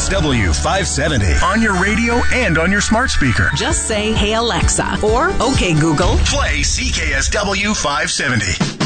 CKSW 570 on your radio and on your smart speaker. Just say, "Hey Alexa," or "Okay Google, play CKSW 570."